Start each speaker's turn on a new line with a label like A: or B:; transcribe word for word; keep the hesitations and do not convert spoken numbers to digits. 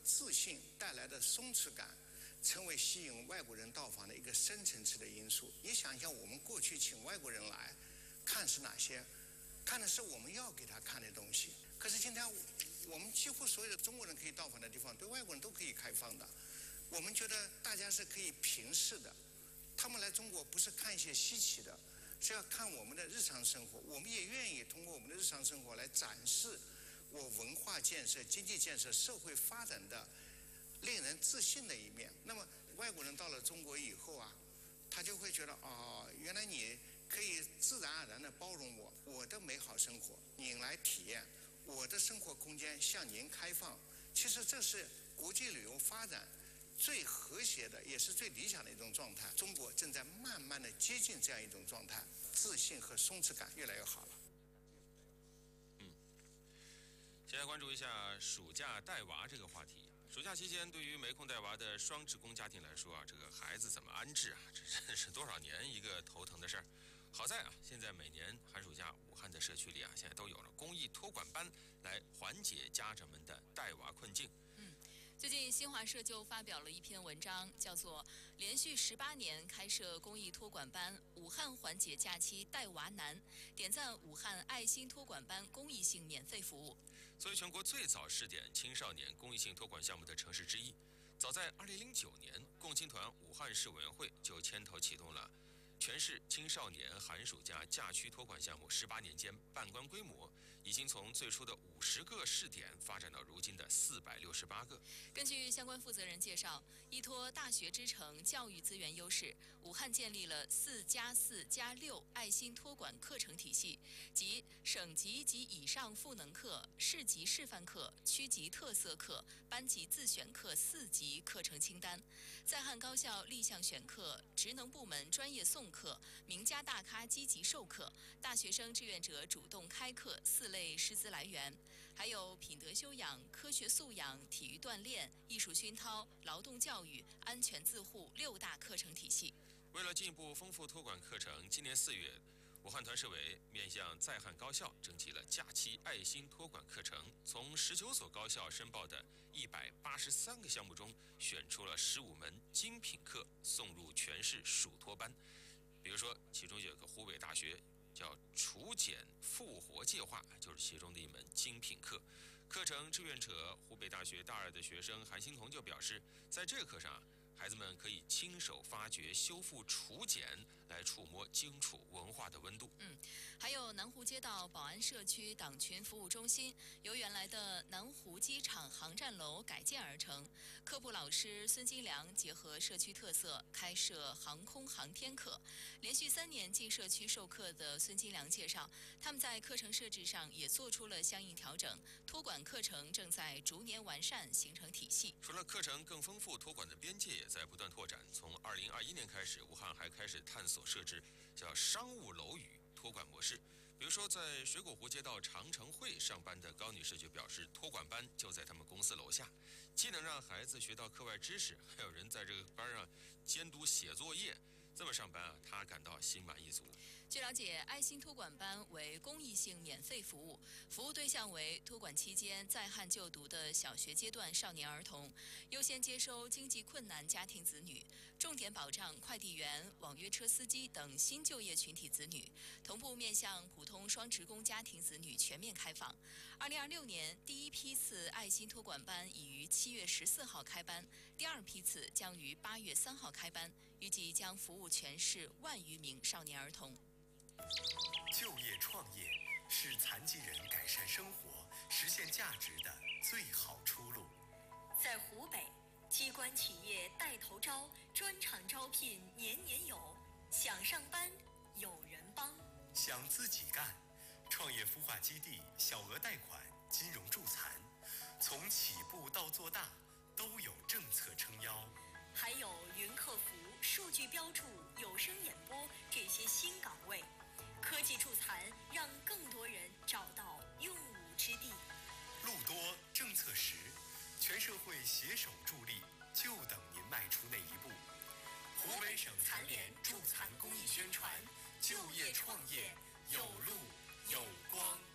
A: 自信带来的松弛感，成为吸引外国人到访的一个深层次的因素。你想一想，我们过去请外国人来看是哪些？看的是我们要给他看的东西。可是今天我们几乎所有的中国人可以到访的地方，对外国人都可以开放的。我们觉得大家是可以平视的，他们来中国不是看一些稀奇的，是要看我们的日常生活。我们也愿意通过我们的日常生活来展示我文化建设、经济建设、社会发展的令人自信的一面。那么外国人到了中国以后啊，他就会觉得哦，原来你可以自然而然地包容我，我的美好生活，您来体验，我的生活空间向您开放。其实这是国际旅游发展最和谐的，也是最理想的一种状态。中国正在慢慢的接近这样一种状态，自信和松弛感越来越好了。
B: 嗯，先来关注一下暑假带娃这个话题。暑假期间，对于没空带娃的双职工家庭来说啊，这个孩子怎么安置啊，这真是多少年一个头疼的事儿。好在啊，现在每年寒暑假，武汉的社区里啊，现在都有了公益托管班来缓解家长们的带娃困境。
C: 嗯。最近新华社就发表了一篇文章，叫做《连续十八年开设公益托管班，武汉缓解假期带娃难》，点赞武汉爱心托管班公益性免费服务。
B: 作为全国最早试点青少年公益性托管项目的城市之一，早在二零零九年，共青团武汉市委员会就牵头启动了全市青少年寒暑假假区托管项目。十八年间，办关规模已经从最初的五十个试点发展到如今的四百六十八个。
C: 根据相关负责人介绍，依托大学之城教育资源优势，武汉建立了四加四加六爱心托管课程体系，即省级及以上赋能课、市级示范课、区级特色课、班级自选课四级课程清单，在汉高校立项选课、职能部门专业送课、名家大咖积极授课、大学生志愿者主动开课四类师资来源，还有品德修养、科学素养、体育锻炼、艺术熏陶、劳动教育、安全自护六大课程体系。
B: 为了进一步丰富托管课程，今年四月，武汉团市委面向在汉高校征集了假期爱心托管课程，从十九所高校申报的一百八十三个项目中，选出了十五门精品课送入全市暑托班。比如说，其中有个湖北大学叫除碱复活计划，就是其中的一门精品课。课程志愿者湖北大学大二的学生韩欣彤就表示，在这个课上，孩子们可以亲手发掘、修复除碱，来触摸荆楚文化的温度。
C: 嗯，还有南湖街道宝安社区党群服务中心，由原来的南湖机场航站楼改建而成。课部老师孙金良结合社区特色，开设航空航天课。连续三年进社区授课的孙金良介绍，他们在课程设置上也做出了相应调整，托管课程正在逐年完善，形成体系。
B: 除了课程更丰富，托管的边界也在不断拓展。从二零二一年开始，武汉还开始探索设置叫商务楼宇托管模式。比如说，在水果湖街道长城汇上班的高女士就表示，托管班就在他们公司楼下，既能让孩子学到课外知识，还有人在这个班上监督写作业。这么上班啊，她感到心满意足。
C: 据了解，爱心托管班为公益性免费服务，服务对象为托管期间在汉就读的小学阶段少年儿童，优先接收经济困难家庭子女，重点保障快递员、网约车司机等新就业群体子女，同步面向普通双职工家庭子女全面开放。二零二六年第一批次爱心托管班已于七月十四号开班，第二批次将于八月三号开班，预计将服务全市万余名少年儿童。
D: 就业创业是残疾人改善生活、实现价值的最好出路。
E: 在湖北，机关企业带头招，专场招聘年年有，想上班有人帮。
D: 想自己干，创业孵化基地小额贷款、金融助残，从起步到做大都有政策撑腰。
E: 还有云客服、数据标注、有声演播这些新岗位，科技助残，让更多人找到用武之地。
D: 路多政策实，全社会携手助力，就等您迈出那一步。湖北省残联助残公益宣传，就业创业有路有光。